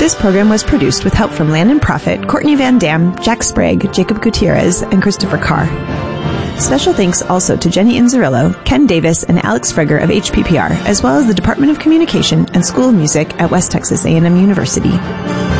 This program was produced with help from Landon Profit, Courtney Van Dam, Jack Sprague, Jacob Gutierrez, and Christopher Carr. Special thanks also to Jenny Inzerillo, Ken Davis, and Alex Freger of HPPR, as well as the Department of Communication and School of Music at West Texas A&M University.